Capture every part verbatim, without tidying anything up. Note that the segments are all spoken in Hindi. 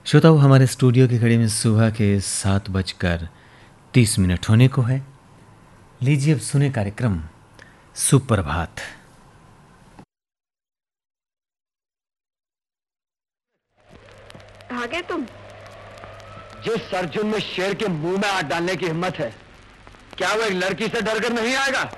श्रोताओं, हमारे स्टूडियो की घड़ी में सुबह के सात बजकर तीस मिनट होने को है। लीजिए अब सुने कार्यक्रम सुप्रभात। आ गए तुम? जिस अर्जुन में शेर के मुंह में हाथ डालने की हिम्मत है, क्या वो एक लड़की से डरकर नहीं आएगा?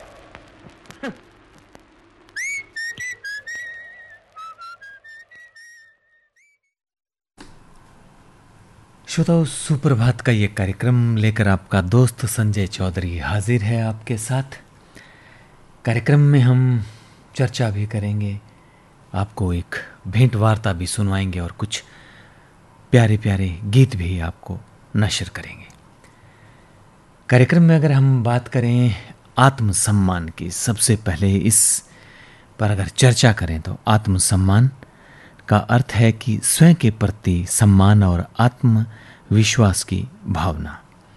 श्रोताओं, सुप्रभात का ये कार्यक्रम लेकर आपका दोस्त संजय चौधरी हाजिर है आपके साथ। कार्यक्रम में हम चर्चा भी करेंगे, आपको एक भेंट वार्ता भी सुनवाएंगे और कुछ प्यारे प्यारे गीत भी आपको नशर करेंगे। कार्यक्रम में अगर हम बात करें आत्मसम्मान की, सबसे पहले इस पर अगर चर्चा करें तो आत्मसम्मान का अर्थ है कि स्वयं के प्रति सम्मान और आत्मविश्वास की भावना।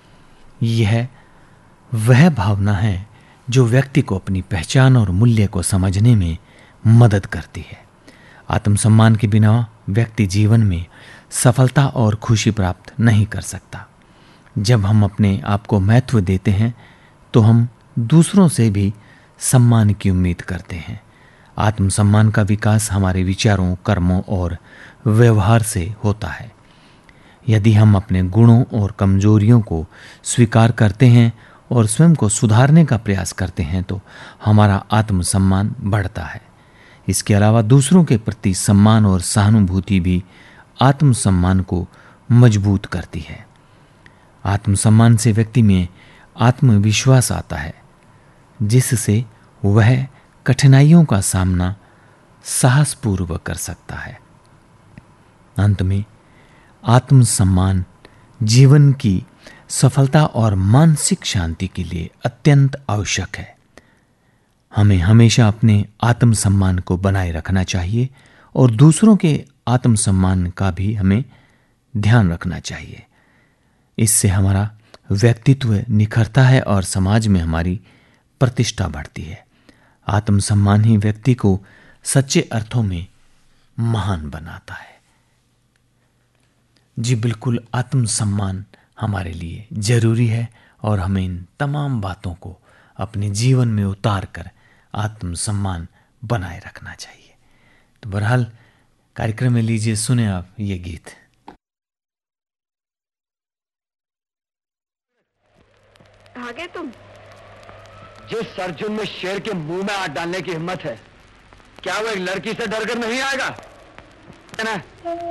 यह वह भावना है जो व्यक्ति को अपनी पहचान और मूल्य को समझने में मदद करती है। आत्मसम्मान के बिना व्यक्ति जीवन में सफलता और खुशी प्राप्त नहीं कर सकता। जब हम अपने आप को महत्व देते हैं तो हम दूसरों से भी सम्मान की उम्मीद करते हैं। आत्मसम्मान का विकास हमारे विचारों, कर्मों और व्यवहार से होता है। यदि हम अपने गुणों और कमजोरियों को स्वीकार करते हैं और स्वयं को सुधारने का प्रयास करते हैं तो हमारा आत्मसम्मान बढ़ता है। इसके अलावा दूसरों के प्रति सम्मान और सहानुभूति भी आत्मसम्मान को मजबूत करती है। आत्मसम्मान से व्यक्ति में आत्मविश्वास आता है, जिससे वह कठिनाइयों का सामना साहसपूर्वक कर सकता है। अंत में आत्मसम्मान जीवन की सफलता और मानसिक शांति के लिए अत्यंत आवश्यक है। हमें हमेशा अपने आत्मसम्मान को बनाए रखना चाहिए और दूसरों के आत्मसम्मान का भी हमें ध्यान रखना चाहिए। इससे हमारा व्यक्तित्व निखरता है और समाज में हमारी प्रतिष्ठा बढ़ती है। आत्मसम्मान ही व्यक्ति को सच्चे अर्थों में महान बनाता है। जी बिल्कुल, आत्मसम्मान हमारे लिए जरूरी है और हमें इन तमाम बातों को अपने जीवन में उतार कर आत्मसम्मान बनाए रखना चाहिए। तो बहरहाल कार्यक्रम में लीजिए सुने आप ये गीत। आ गए तुम? जिस अर्जुन में शेर के मुंह में हाथ डालने की हिम्मत है, क्या वो एक लड़की से डरकर नहीं आएगा? है ना?